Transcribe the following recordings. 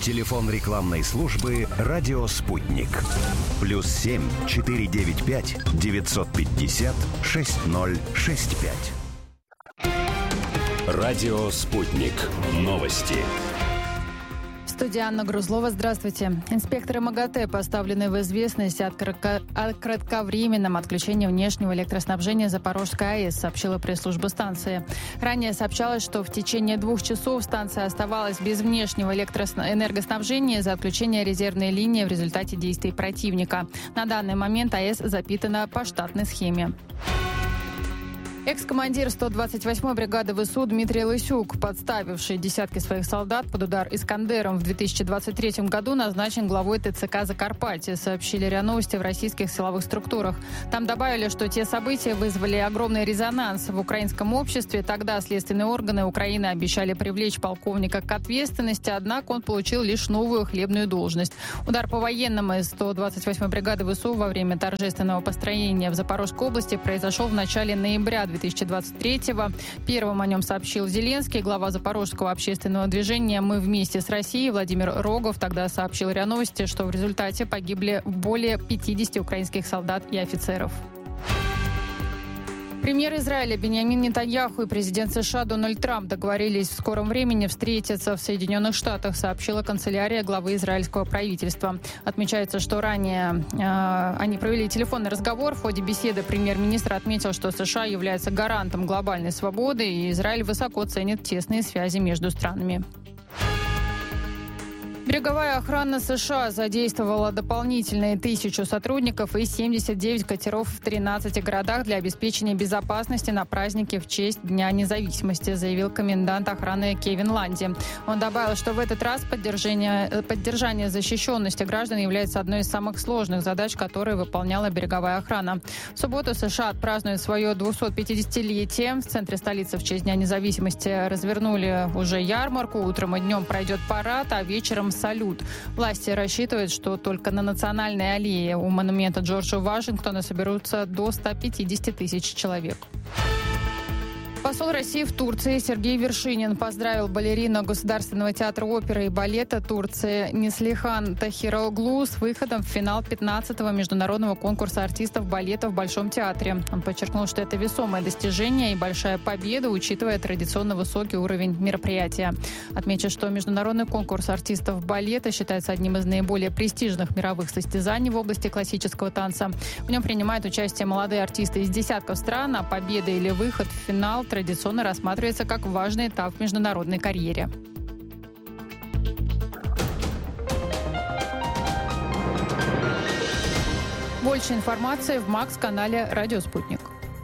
Телефон рекламной службы «Радио Спутник». +7 495 950 6065. «Радио Спутник». Новости. Студия Анна Грузлова. Здравствуйте. Инспекторы МАГАТЭ поставлены в известность о кратковременном отключении внешнего электроснабжения Запорожской АЭС, сообщила пресс-служба станции. Ранее сообщалось, что в течение 2 часов станция оставалась без внешнего энергоснабжения из-за отключения резервной линии в результате действий противника. На данный момент АЭС запитана по штатной схеме. Экс-командир 128-й бригады ВСУ Дмитрий Лысюк, подставивший десятки своих солдат под удар «Искандером» в 2023 году, назначен главой ТЦК «Закарпатье», сообщили РИА Новости в российских силовых структурах. Там добавили, что те события вызвали огромный резонанс в украинском обществе. Тогда следственные органы Украины обещали привлечь полковника к ответственности, однако он получил лишь новую хлебную должность. Удар по военным из 128-й бригады ВСУ во время торжественного построения в Запорожской области произошел в начале ноября 2023-го. Первым о нем сообщил Зеленский. Глава Запорожского общественного движения «Мы вместе с Россией» Владимир Рогов тогда сообщил РИА Новости, что в результате погибли более 50 украинских солдат и офицеров. Премьер Израиля Биньямин Нетаньяху и президент США Дональд Трамп договорились в скором времени встретиться в Соединенных Штатах, сообщила канцелярия главы израильского правительства. Отмечается, что ранее они провели телефонный разговор. В ходе беседы премьер-министр отметил, что США является гарантом глобальной свободы, и Израиль высоко ценит тесные связи между странами. Береговая охрана США задействовала дополнительные 1000 сотрудников и 79 катеров в 13 городах для обеспечения безопасности на празднике в честь Дня независимости, заявил комендант охраны Кевин Ланди. Он добавил, что в этот раз поддержание защищенности граждан является одной из самых сложных задач, которые выполняла береговая охрана. В субботу США отпразднуют свое 250-летие. В центре столицы в честь Дня независимости развернули уже ярмарку. Утром и днем пройдет парад, а вечером салют. Власти рассчитывают, что только на Национальной аллее у монумента Джорджа Вашингтона соберутся до 150 тысяч человек. Посол России в Турции Сергей Вершинин поздравил балерину Государственного театра оперы и балета Турции Неслихан Тахироглу с выходом в финал 15-го международного конкурса артистов балета в Большом театре. Он подчеркнул, что это весомое достижение и большая победа, учитывая традиционно высокий уровень мероприятия. Отмечу, что международный конкурс артистов балета считается одним из наиболее престижных мировых состязаний в области классического танца. В нем принимают участие молодые артисты из десятков стран, а победа или выход в финал традиционно рассматривается как важный этап в международной карьере. Больше информации в МАКС-канале «Радио Спутник».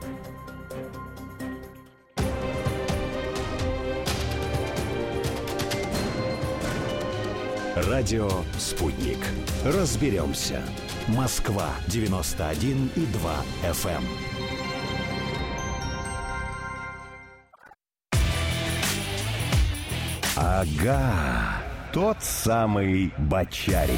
«Радио Спутник». Разберемся. Москва 91,2 FM. Ага, тот самый Бочарик.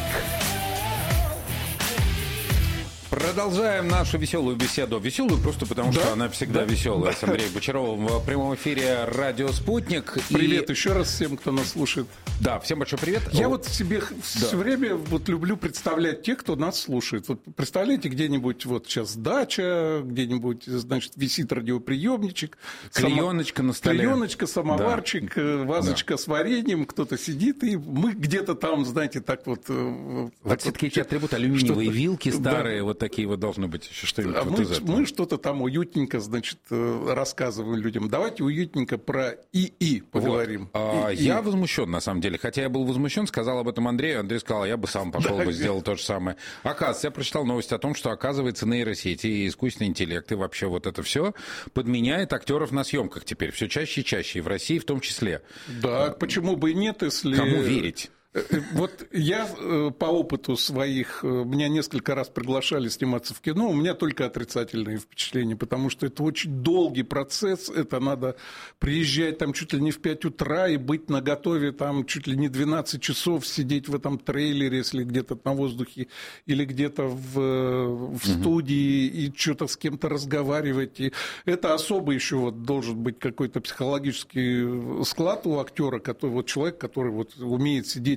Продолжаем нашу веселую беседу. Веселую просто потому, что она всегда веселая. С Андреем Бочаровым в прямом эфире «Радио Спутник». Привет еще раз всем, кто нас слушает. Да, всем большой привет. Я вот себе все время люблю представлять тех, кто нас слушает. Вот представляете, где-нибудь вот сейчас дача, где-нибудь, значит, висит радиоприемничек. Клееночка на столе. Клееночка, самоварчик, вазочка с вареньем, кто-то сидит, и мы где-то там, знаете, так вот... Вот все-таки эти атрибуты, алюминиевые вилки старые, вот такие вот должны быть еще что-нибудь вот из этого. Мы что-то там уютненько, значит, рассказываем людям. Давайте уютненько про ИИ поговорим. Вот. Я возмущен, на самом деле. Хотя я был возмущен, сказал об этом Андрею. Андрей сказал, я бы сам пошел бы сделал то же самое. Оказывается, я прочитал новость о том, что, оказывается, нейросети и искусственный интеллект и вообще вот это все подменяет актеров на съемках теперь все чаще и чаще, и в России в том числе. Да, почему бы и нет, если... Кому верить? Вот я по опыту своих, меня несколько раз приглашали сниматься в кино, у меня только отрицательные впечатления, потому что это очень долгий процесс, это надо приезжать там чуть ли не в 5 утра и быть наготове там чуть ли не 12 часов, сидеть в этом трейлере, если где-то на воздухе, или где-то в студии, и что-то с кем-то разговаривать. И это особо еще вот должен быть какой-то психологический склад у актера, который, вот человек, который вот умеет сидеть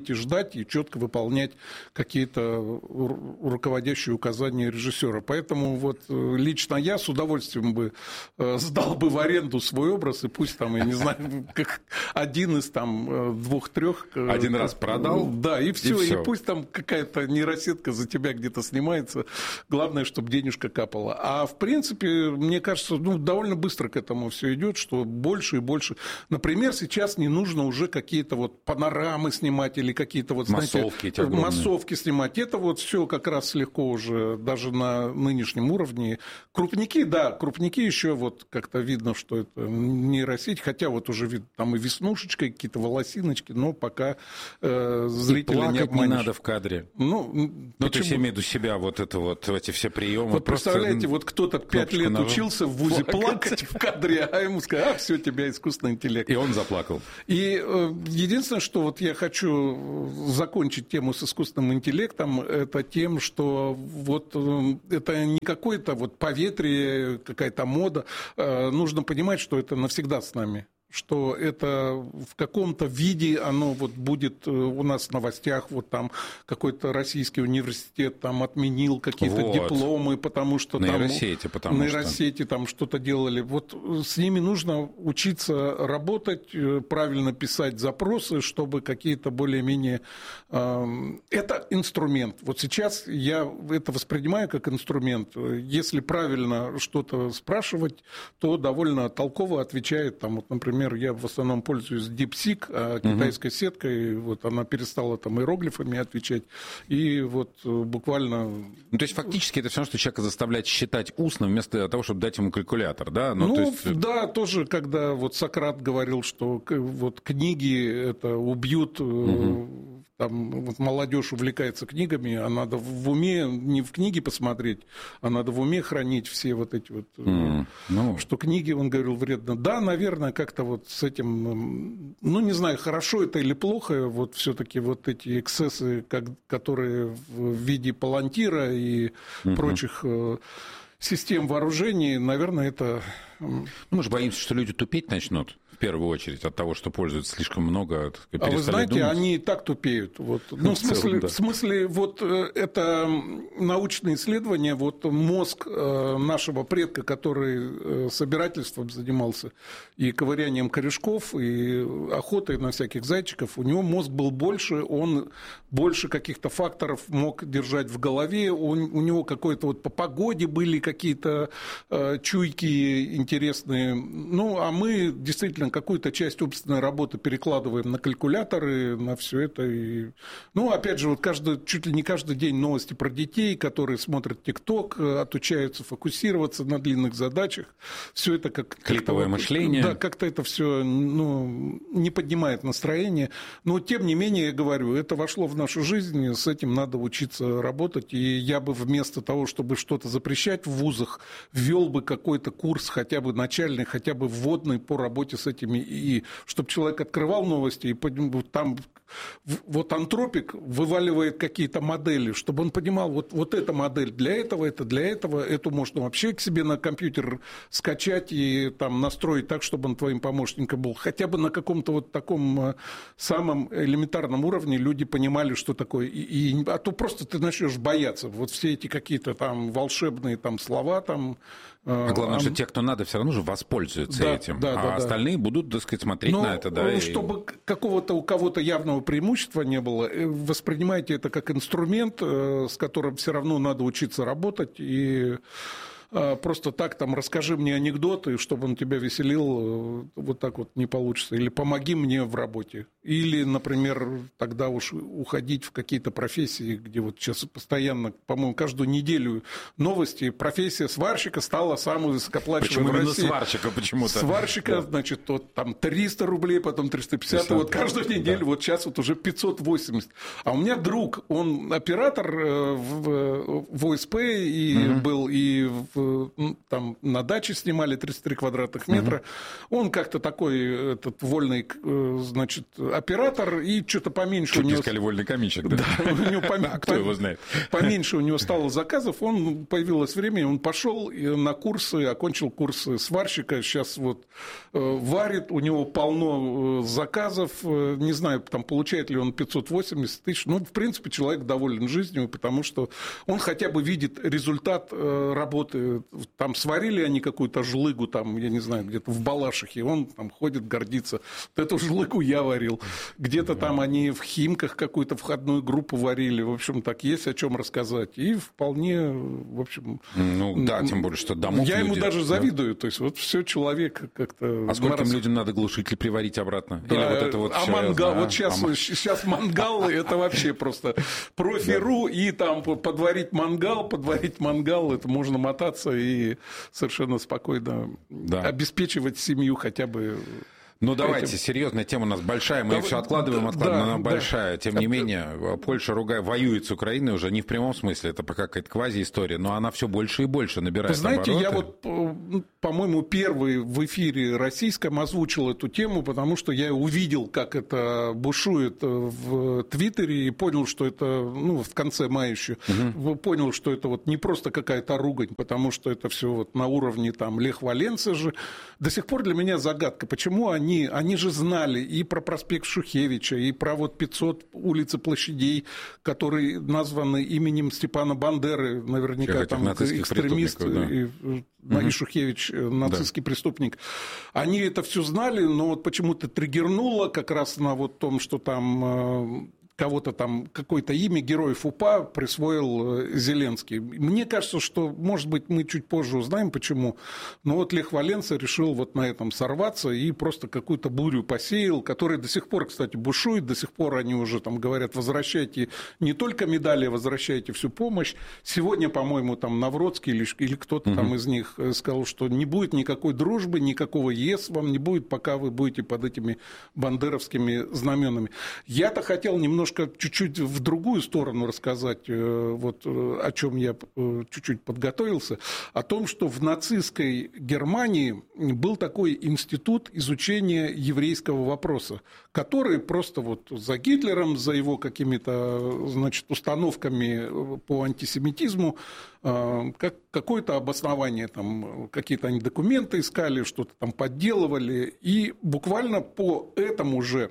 сидеть и ждать, и четко выполнять какие-то руководящие указания режиссера. Поэтому вот лично я с удовольствием бы сдал бы в аренду свой образ, и пусть там, я не знаю, как один из там 2-3... Один раз продал. Да, и все. И пусть там какая-то нейросетка за тебя где-то снимается. Главное, чтобы денежка капала. А в принципе, мне кажется, довольно быстро к этому все идет, что больше и больше. Например, сейчас не нужно уже какие-то вот панорамы снимать или какие-то вот, массовки, знаете, массовки снимать. Это вот все как раз легко уже даже на нынешнем уровне. Крупники, да, крупники еще вот как-то видно, что это нейросеть, хотя вот уже видно, там и веснушечка, и какие-то волосиночки, но пока зрителя не обманешь. Не надо в кадре. Ну, то есть я имею в виду себя, вот это вот, эти все приемы. Вот представляете, вот кто-то 5 лет учился в вузе плакать в кадре, а ему сказали, все, тебя искусственный интеллект. И он заплакал. И единственное, что вот я хочу закончить тему с искусственным интеллектом, это тем, что вот это не какое-то вот поветрие, какая-то мода. Нужно понимать, что это навсегда с нами. Что это в каком-то виде оно вот будет у нас в новостях, вот там какой-то российский университет там отменил какие-то дипломы, потому что нейросети, там нейросети там что-то делали. Вот с ними нужно учиться работать, правильно писать запросы, чтобы какие-то более-менее... Это инструмент. Вот сейчас я это воспринимаю как инструмент. Если правильно что-то спрашивать, то довольно толково отвечает там, вот, например, я в основном пользуюсь DeepSeek, китайской сеткой, вот она перестала там иероглифами отвечать, и вот буквально... Ну, то есть фактически это все равно, что человека заставлять считать устно, вместо того, чтобы дать ему калькулятор, да? То есть... да, тоже, когда вот Сократ говорил, что вот книги это убьют... Там вот молодежь увлекается книгами, а надо в уме не в книге посмотреть, а надо в уме хранить все вот эти вот... Что книги, он говорил, вредно. Да, наверное, как-то вот с этим... не знаю, хорошо это или плохо, вот все-таки вот эти эксцессы, которые в виде палантира и прочих систем вооружений, наверное, это... Мы же боимся, что люди тупеть начнут. В первую очередь от того, что пользуются слишком много, а вы знаете, думать. Они и так тупеют. Вот. В смысле, вот это научное исследование, вот мозг нашего предка, который собирательством занимался и ковырянием корешков, и охотой на всяких зайчиков, у него мозг был больше, он больше каких-то факторов мог держать в голове, у него какой-то вот по погоде были какие-то чуйки интересные. А мы действительно какую-то часть умственной работы перекладываем на калькуляторы, на все это. И... опять же, вот чуть ли не каждый день новости про детей, которые смотрят ТикТок, отучаются фокусироваться на длинных задачах. Все это клиповое мышление. Да, как-то это все не поднимает настроение. Но, тем не менее, я говорю, это вошло в нашу жизнь, с этим надо учиться работать. И я бы вместо того, чтобы что-то запрещать в вузах, ввел бы какой-то курс, хотя бы начальный, хотя бы вводный по работе с этими, и чтобы человек открывал новости, и там вот антропик вываливает какие-то модели, чтобы он понимал, вот эта модель для этого, это для этого, эту можно вообще к себе на компьютер скачать и там настроить так, чтобы он твоим помощником был. Хотя бы на каком-то вот таком самом элементарном уровне люди понимали, что такое. А то просто ты начнешь бояться. Вот все эти какие-то там волшебные там слова там. А главное, что те, кто надо, все равно же воспользуются этим. А остальные будут, так сказать, смотреть на это. Да, чтобы у кого-то явного преимущества не было, воспринимайте это как инструмент, с которым все равно надо учиться работать. И просто так там расскажи мне анекдоты, чтобы он тебя веселил, вот так вот не получится. Или помоги мне в работе. Или, например, тогда уж уходить в какие-то профессии, где вот сейчас постоянно, по-моему, каждую неделю новости. Профессия сварщика стала самой высокооплачиваемой в России. Почему именно сварщика почему-то? Сварщика, значит, вот там 300 рублей, потом 350, вот каждую неделю, вот сейчас вот уже 580. А у меня друг, он оператор в ОСП и был, и там на даче снимали 33 квадратных метра. Он как-то такой этот вольный, значит, оператор, и что-то поменьше чуть у него... не сказали вольный каменщик, да? Кто его знает? Поменьше у него стало заказов, появилось время, он пошел на курсы, окончил курсы сварщика, сейчас вот варит, у него полно заказов, не знаю, там получает ли он 580 тысяч, ну, в принципе, человек доволен жизнью, потому что он хотя бы видит результат работы, там сварили они какую-то жлыгу, там, я не знаю, где-то в Балашихе, он там ходит, гордится, вот эту жлыгу я варил, где-то там они в Химках какую-то входную группу варили, в общем, так есть о чем рассказать, и вполне, в общем... Ну, да, тем более, что домов я люди, ему даже завидую, то есть вот все человек как-то... А скольким людям надо глушитель приварить обратно? Да, или вот это вот все, мангал, вот сейчас мангалы, это вообще просто профи.ру, и там подварить мангал, это можно мотаться и совершенно спокойно обеспечивать семью хотя бы... Ну, давайте, серьезная тема у нас большая, мы все откладываем, она большая. Тем не менее, Польша воюет с Украиной уже не в прямом смысле, это пока какая-то квази-история, но она все больше и больше набирает обороты. Знаете, я вот, по-моему, первый в эфире российском озвучил эту тему, потому что я увидел, как это бушует в Твиттере, и понял, что это, ну, в конце мая еще, понял, что это вот не просто какая-то ругань, потому что это все вот на уровне там Лех Валенса же. До сих пор для меня загадка, почему они же знали и про проспект Шухевича, и про вот 500 улиц и площадей, которые названы именем Степана Бандеры, наверняка там экстремист, и Шухевич нацистский преступник. Они это все знали, но вот почему-то триггернуло как раз на вот том, что там... кого-то там, какое-то имя героев УПА присвоил Зеленский. Мне кажется, что, может быть, мы чуть позже узнаем, почему, но вот Лех Валенса решил вот на этом сорваться и просто какую-то бурю посеял, которая до сих пор, кстати, бушует, до сих пор они уже там говорят, возвращайте не только медали, возвращайте всю помощь. Сегодня, по-моему, там Навроцкий или кто-то там из них сказал, что не будет никакой дружбы, никакого ЕС вам не будет, пока вы будете под этими бандеровскими знаменами. Я-то хотел немножко чуть-чуть в другую сторону рассказать, вот о чем я чуть-чуть подготовился, о том, что в нацистской Германии был такой институт изучения еврейского вопроса, который просто вот за Гитлером, за его какими-то, значит, установками по антисемитизму, какое-то обоснование, там, какие-то они документы искали, что-то там подделывали, и буквально по этому же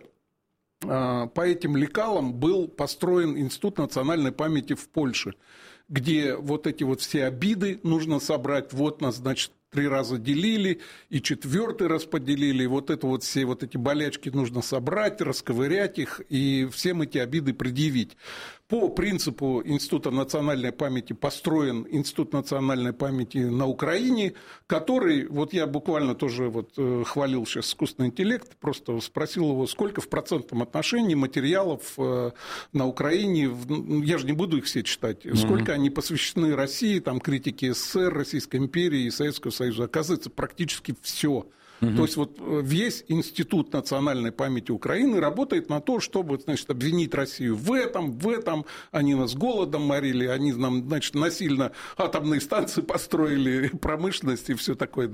по этим лекалам был построен Институт национальной памяти в Польше, где вот эти вот все обиды нужно собрать, вот нас, значит, 3 раза делили, и 4-й раз поделили, и вот это вот все вот эти болячки нужно собрать, расковырять их, и всем эти обиды предъявить. По принципу Института национальной памяти построен Институт национальной памяти на Украине, который, вот я буквально тоже вот хвалил сейчас искусственный интеллект, просто спросил его, сколько в процентном отношении материалов на Украине, я же не буду их все читать, сколько они посвящены России, там, критике СССР, Российской империи и Советского Союза. Оказывается, практически все. То есть вот весь Институт национальной памяти Украины работает на то, чтобы, значит, обвинить Россию в этом, они нас голодом морили, они нам, значит, насильно атомные станции построили, промышленность и все такое.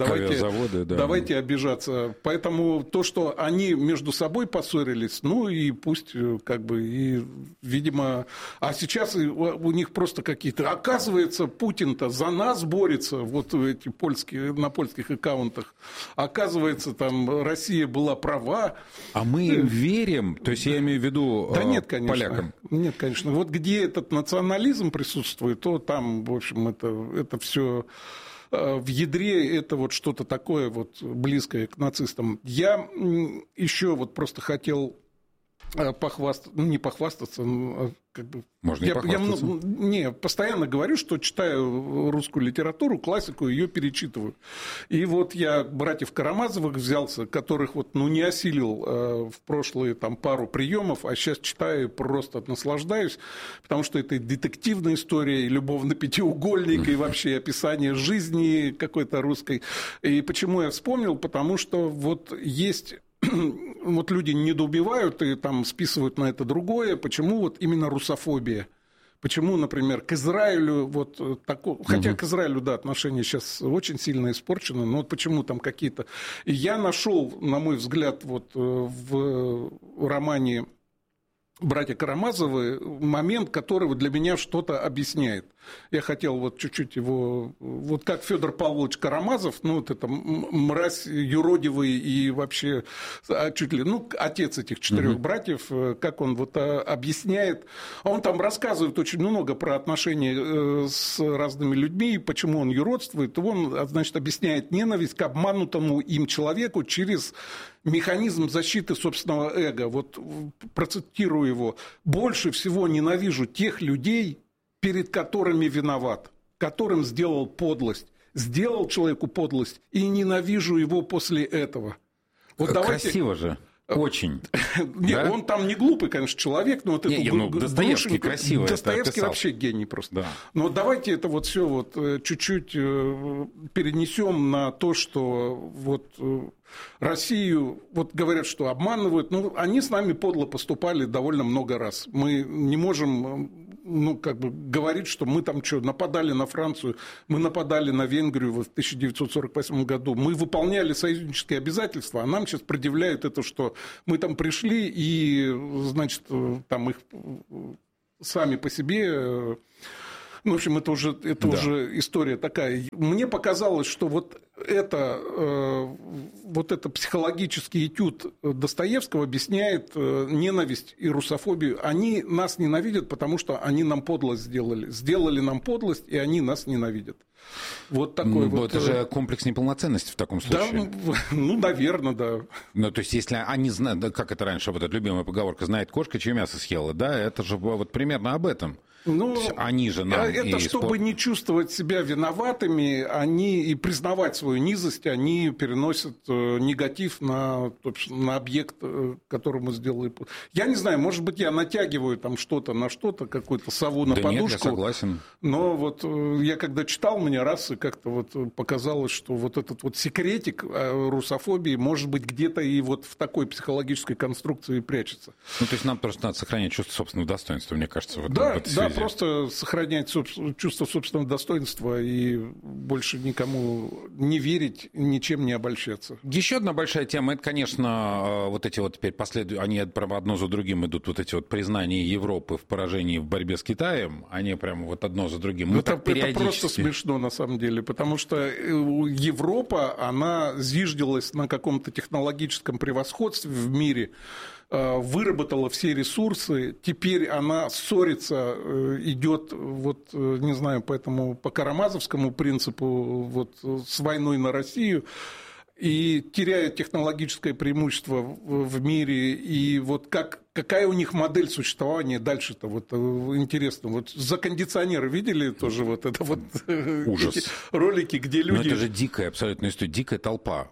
Давайте обижаться. Поэтому то, что они между собой поссорились, ну и пусть как бы и, видимо, а сейчас у них просто какие-то, оказывается, Путин-то за нас борется, вот эти польские, на польских аккаунтах, оказывается, там Россия была права. А мы им верим? То есть я имею в виду нет, конечно, полякам? Нет, конечно. Вот где этот национализм присутствует, то там, в общем, это все в ядре, это вот что-то такое вот близкое к нацистам. Я еще вот просто хотел похвастаться, ну, не похвастаться, как бы... Можно и похвастаться. Я постоянно говорю, что читаю русскую литературу, классику, ее перечитываю. И вот я братьев Карамазовых взялся, которых вот, ну, не осилил в прошлые там пару приемов, а сейчас читаю, просто наслаждаюсь, потому что это и детективная история, и любовный пятиугольник, и вообще описание жизни какой-то русской. И почему я вспомнил? Потому что вот есть... Вот люди недоубивают и там списывают на это другое. Почему вот именно русофобия? Почему, например, к Израилю вот такое... Хотя к Израилю, да, отношения сейчас очень сильно испорчены, но вот почему там какие-то... И я нашел, на мой взгляд, вот в романе «Братья Карамазовы» момент, который для меня что-то объясняет. Я хотел вот чуть-чуть его... Вот как Федор Павлович Карамазов, ну, вот это мразь юродивый и вообще чуть ли... Ну, отец этих 4 братьев, как он вот объясняет... Он там рассказывает очень много про отношения с разными людьми, почему он юродствует. Он, значит, объясняет ненависть к обманутому им человеку через механизм защиты собственного эго. Вот процитирую его. «Больше всего ненавижу тех людей, перед которыми виноват, которым сделал подлость. Сделал человеку подлость и ненавижу его после этого». Вот давайте... Красиво же. Очень. Нет, да? Он там не глупый, конечно, человек, но вот это Достоевский красиво. Достоевский вообще гений просто. Да. Но давайте это вот все вот чуть-чуть перенесем на то, что вот Россию, вот говорят, что обманывают, ну, они с нами подло поступали довольно много раз. Мы не можем, ну, как бы говорить, что мы там что, нападали на Францию, мы нападали на Венгрию в 1948 году, мы выполняли союзнические обязательства, а нам сейчас предъявляют это, что мы там пришли и, значит, там их сами по себе... Ну, в общем, это уже история такая. Мне показалось, что вот это психологический этюд Достоевского объясняет ненависть и русофобию. Они нас ненавидят, потому что они нам подлость сделали. Сделали нам подлость, и они нас ненавидят. Вот такой вот... Это же комплекс неполноценности в таком случае. Да, ну, наверное, да. Ну, то есть, если они знают, как это раньше, вот эта любимая поговорка, знает кошка, чье мясо съела, да, это же вот примерно об этом. Ну, они же нам это чтобы не чувствовать себя виноватыми, они и признавать свою низость, они переносят негатив на объект, которому сделали. Я не знаю, может быть, я натягиваю там что-то на что-то, какую-то сову на подушку. Нет, я согласен. Но вот я когда читал, мне раз и как-то вот показалось, что вот этот вот секретик русофобии, может быть, где-то и вот в такой психологической конструкции прячется. Ну, то есть нам просто надо сохранять чувство собственного достоинства, мне кажется, в этой связи. Просто сохранять чувство собственного достоинства и больше никому не верить, ничем не обольщаться. Еще одна большая тема, это, конечно, вот эти вот теперь они одно за другим идут, вот эти вот признания Европы в поражении в борьбе с Китаем, они прямо вот одно за другим. Это просто смешно, на самом деле, потому что Европа, она зиждилась на каком-то технологическом превосходстве в мире, выработала все ресурсы, теперь она ссорится, идет, вот, не знаю, по карамазовскому принципу, вот, с войной на Россию, и теряет технологическое преимущество в мире, и вот какая у них модель существования дальше-то, вот интересно. Вот за кондиционеры видели тоже вот это вот ужас. Ролики, где люди... Но это же дикая абсолютно история, дикая толпа.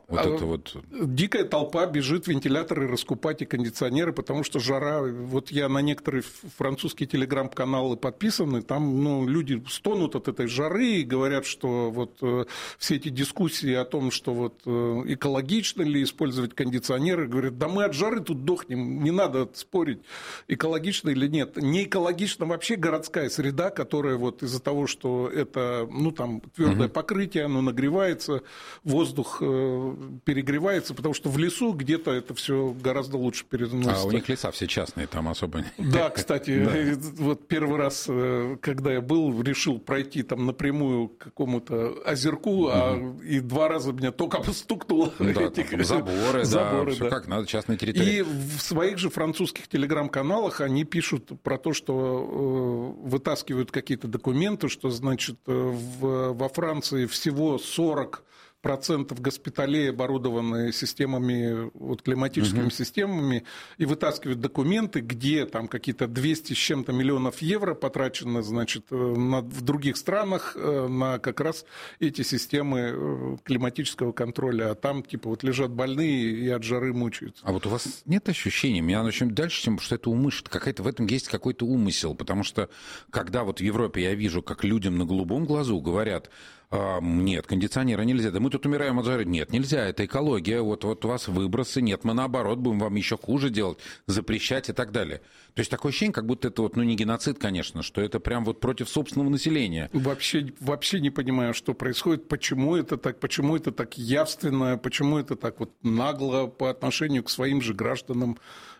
Дикая толпа бежит вентиляторы раскупать и кондиционеры, потому что жара. Вот я на некоторые французские телеграм-каналы подписаны, там люди стонут от этой жары и говорят, что вот все эти дискуссии о том, что вот экологично ли использовать кондиционеры, говорят, да мы от жары тут дохнем, не надо спорить, экологично или нет. Не экологично вообще городская среда, которая вот из-за того, что это, там твердое покрытие, оно нагревается, воздух перегревается, потому что в лесу где-то это все гораздо лучше переносится. А у них леса все частные, там особо... Да, кстати, вот первый раз, когда я был, решил пройти там напрямую к какому-то озерку, и 2 раза меня только стукнуло. Заборы, все как надо, частные территории. И в своих же французских телеграм-каналах они пишут про то, что вытаскивают какие-то документы, что, значит, во Франции всего 40% госпиталей оборудованы системами, вот, климатическими системами, и вытаскивают документы, где там какие-то 200 с чем-то миллионов евро потрачено, значит, в других странах на как раз эти системы климатического контроля, а там типа вот лежат больные и от жары мучаются. А вот у вас нет ощущения, меня очень дальше, тем, что это умышленно, какая-то в этом есть какой-то умысел, потому что когда вот в Европе я вижу, как людям на голубом глазу говорят, Нет, кондиционера нельзя. Да мы тут умираем от жары. Нет, нельзя, это экология. Вот у вас выбросы. Нет, мы наоборот будем вам еще хуже делать, запрещать и так далее. То есть такое ощущение, как будто это вот, ну, не геноцид, конечно, что это прям вот против собственного населения. Вообще не понимаю, что происходит, почему это так явственно, почему это так вот нагло по отношению к своим же гражданам.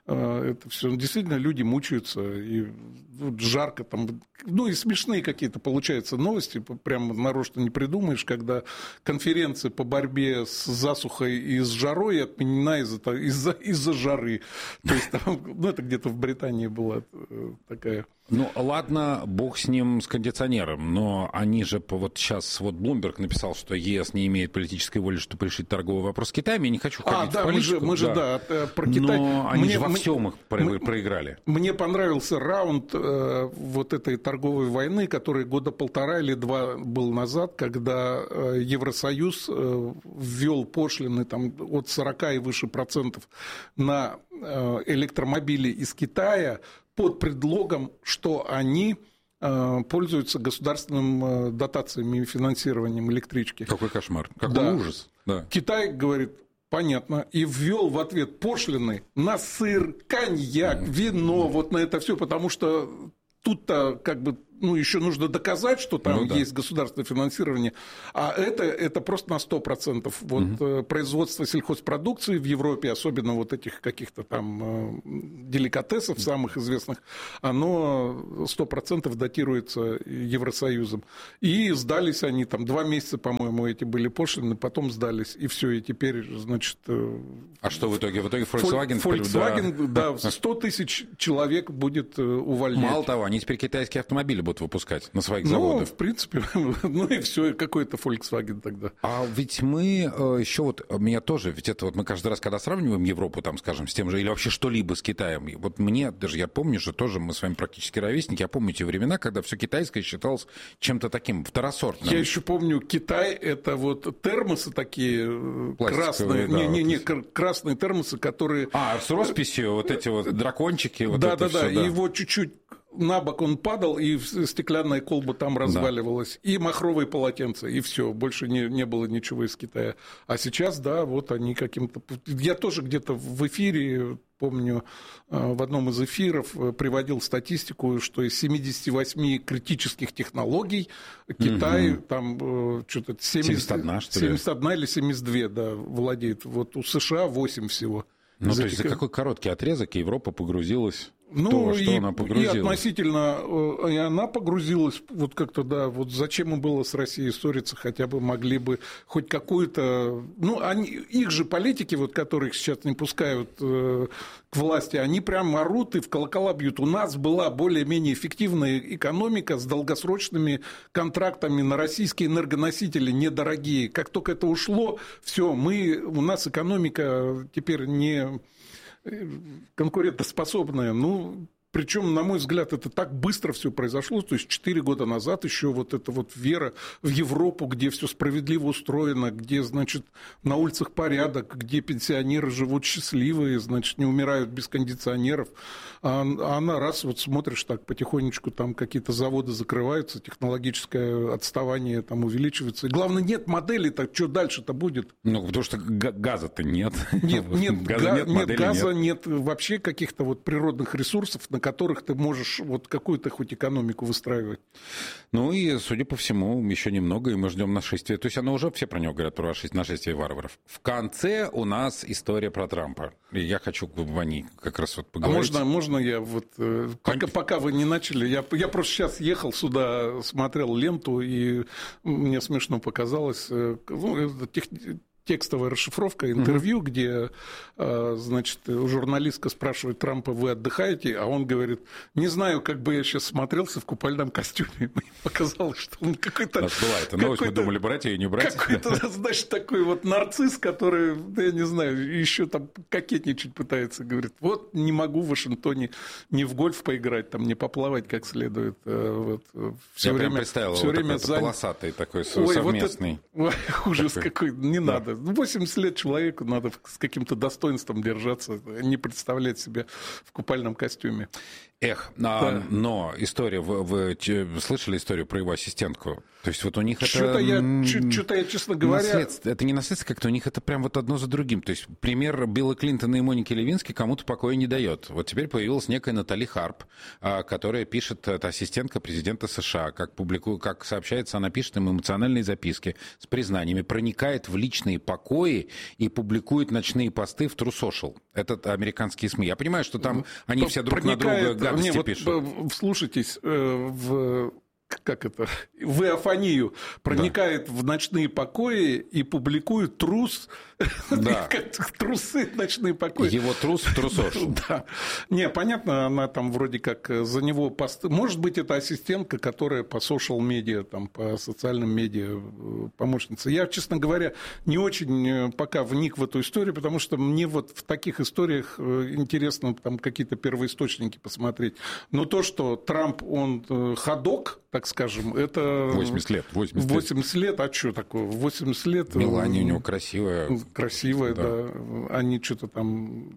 Это все. Действительно, люди мучаются, и жарко там. Ну, и смешные какие-то получаются новости, прямо нарочно не придумаешь, когда конференция по борьбе с засухой и с жарой отменена из-за жары. То есть, там, ну, это где-то в Британии была такая... Ну, ладно, бог с ним, с кондиционером, но они же, вот сейчас, вот Блумберг написал, что ЕС не имеет политической воли, чтобы решить торговый вопрос с Китаем. Я не хочу ходить в политику. Мы же про Китай. Но они же во всем их проиграли. Мне понравился раунд вот этой торговой войны, который года 1,5 или 2 был назад, когда Евросоюз ввел пошлины там, от 40 и выше процентов на электромобили из Китая, под предлогом, что они пользуются государственным дотациями и финансированием электрички. Какой кошмар, какой ужас. Да. Китай говорит, понятно, и ввел в ответ пошлины на сыр, коньяк, вино, вот на это все, потому что тут-то как бы... Ну, еще нужно доказать, что там есть государственное финансирование, а это просто на 100%. Вот производство сельхозпродукции в Европе, особенно вот этих каких-то там деликатесов самых известных, оно 100% датируется Евросоюзом. И сдались они там 2 месяца, по-моему, эти были пошлины, потом сдались, и все, и теперь, значит... А что в итоге? В итоге Volkswagen... Volkswagen, да, 100 тысяч человек будет увольнять. Мало того, они теперь китайские автомобили будут выпускать на своих заводах. Ну, в принципе, ну и все, какой-то Volkswagen тогда. А ведь мы еще вот, меня тоже, ведь это вот мы каждый раз, когда сравниваем Европу, там, скажем, с тем же, или вообще что-либо с Китаем, вот мне даже, я помню же тоже, мы с вами практически ровесники, я помню те времена, когда все китайское считалось чем-то таким второсортным. Я еще помню, Китай, это вот термосы такие красные, да, красные термосы, которые... с росписью, вот эти вот дракончики. Да, и его чуть-чуть на бок он падал, и стеклянная колба там разваливалась, и махровые полотенца, и все, больше не было ничего из Китая. А сейчас, да, вот они каким-то... Я тоже где-то в эфире, помню, в одном из эфиров приводил статистику, что из 78 критических технологий Китай там что-то 71 или 72, да, владеет. Вот у США 8 всего. Ну, то есть за какой короткий отрезок Европа погрузилась в ну, то, что она погрузилась? И относительно, и она погрузилась, вот как-то, да, вот зачем им было с Россией ссориться, хотя бы могли бы хоть какую-то... Ну, их же политики, вот, которых сейчас не пускают к власти, они прям орут и в колокола бьют. У нас была более-менее эффективная экономика с долгосрочными контрактами на российские энергоносители недорогие. Как только это ушло, все, у нас экономика теперь не конкурентоспособная. Ну, причем, на мой взгляд, это так быстро все произошло. То есть 4 года назад еще вот эта вот вера в Европу, где все справедливо устроено, где, значит, на улицах порядок, где пенсионеры живут счастливые, значит, не умирают без кондиционеров. А она раз вот смотришь так потихонечку, там какие-то заводы закрываются, технологическое отставание там увеличивается. И главное, нет модели, так что дальше-то будет? Ну, потому что газа-то нет. Нет газа, нет вообще каких-то вот природных ресурсов, на которых ты можешь вот какую-то хоть экономику выстраивать. Ну и, судя по всему, еще немного, и мы ждем нашествия. То есть оно уже, все про него говорят, про нашествие варваров. В конце у нас история про Трампа. И я хочу о ней как раз вот поговорить. А можно я вот, пока вы не начали, я просто сейчас ехал сюда, смотрел ленту, и мне смешно показалось, текстовая расшифровка интервью, где, значит, журналистка спрашивает Трампа, вы отдыхаете? А он говорит, не знаю, как бы я сейчас смотрелся в купальном костюме. Мне показалось, что он какой-то... У нас была эта новость, мы думали, брать ее, не брать. Какой-то, значит, такой вот нарцисс, который, я не знаю, еще там кокетничать пытается. Говорит, вот не могу в Вашингтоне ни в гольф поиграть, там, не поплавать как следует. Вот, все время представил, все вот время полосатый такой совместный. Ужас какой, не надо. 80 лет человеку надо с каким-то достоинством держаться, не представлять себя в купальном костюме. Да. Но история, вы слышали историю про его ассистентку? То есть вот у них что-то я, честно говоря... Это не наследство как-то, у них это прям вот одно за другим. То есть пример Билла Клинтона и Моники Левински кому-то покоя не дает. Вот теперь появилась некая Натали Харп, которая пишет, это ассистентка президента США, как сообщается, она пишет им эмоциональные записки с признаниями, проникает в личные покои и публикует ночные посты в True Social. Это американские СМИ. Я понимаю, что там они все друг на друга гадости пишут. Вслушайтесь в афонию, проникает в ночные покои и публикует трусы в ночные покои. Его трус в трусошу. Да. Не, понятно, она там вроде как за него посты. Может быть, это ассистентка, которая по социал-медиа, там, по социальным медиа помощница. Я, честно говоря, не очень пока вник в эту историю, потому что мне вот в таких историях интересно там какие-то первоисточники посмотреть. Но то, что Трамп, он ходок, так скажем, это... 80 лет. 80 лет, а что такое? 80 лет... Мелания у него красивая. Красивая, да. Они что-то там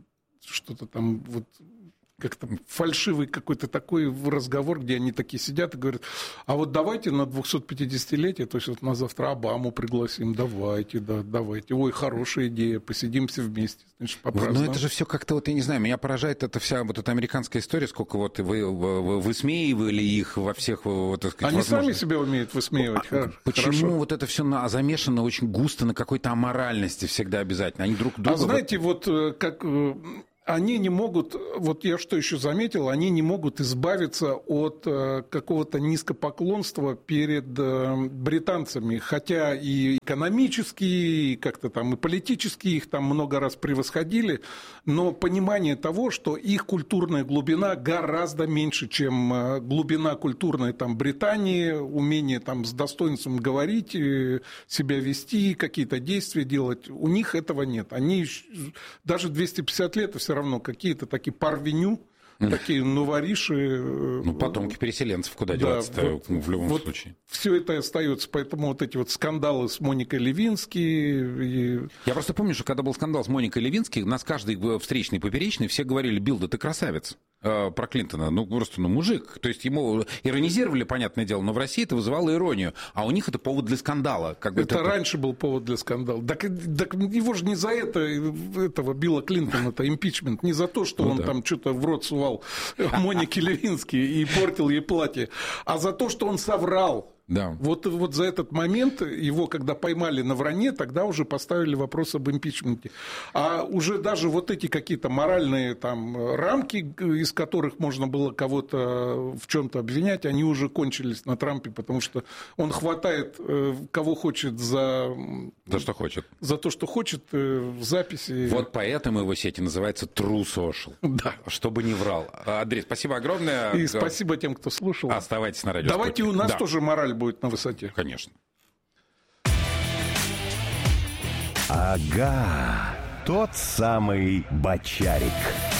вот как-то фальшивый какой-то такой разговор, где они такие сидят и говорят, а вот давайте на 250-летие, то есть вот на завтра Обаму пригласим, давайте. Ой, хорошая идея, посидим все вместе. Значит, но это же все как-то, вот я не знаю, меня поражает эта вся вот эта американская история, сколько вот вы высмеивали их во всех, вот, так сказать, они сами себя умеют высмеивать. Почему хорошо. Вот это все замешано очень густо на какой-то аморальности всегда обязательно? Они друг друга... А знаете, вот как... Они не могут, вот я что еще заметил, они не могут избавиться от какого-то низкопоклонства перед британцами, хотя и экономически, и как-то там и политически их там много раз превосходили, но понимание того, что их культурная глубина гораздо меньше, чем глубина культурной там Британии, умение там с достоинством говорить, себя вести, какие-то действия делать, у них этого нет. Они даже 250 лет все равно какие-то такие парвеню, такие новориши. Потомки переселенцев, куда деваться-то в любом случае. Все это остается, поэтому вот эти вот скандалы с Моникой Левински. Я просто помню, что когда был скандал с Моникой Левински, нас каждый встречный, поперечный, все говорили: Билл, да ты красавец. Про Клинтона, мужик. То есть ему иронизировали, понятное дело, но в России это вызывало иронию. А у них это повод для скандала. Это раньше был повод для скандала. Так его же не за этого Билла Клинтона-то импичмент, не за то, что он там что-то в рот сувал Монике Левински и портил ей платье, а за то, что он соврал. Да. Вот за этот момент его, когда поймали на вранье, тогда уже поставили вопрос об импичменте. А уже даже вот эти какие-то моральные там рамки, из которых можно было кого-то в чем-то обвинять, они уже кончились на Трампе, потому что он хватает кого хочет за что хочет. За то, что хочет в записи. Вот поэтому его сети называется True Social. Да. Чтобы не врал. Андрей, спасибо огромное. И спасибо тем, кто слушал. Оставайтесь на радио. Давайте у нас тоже мораль будет на высоте. Конечно. Ага, тот самый Бочарик.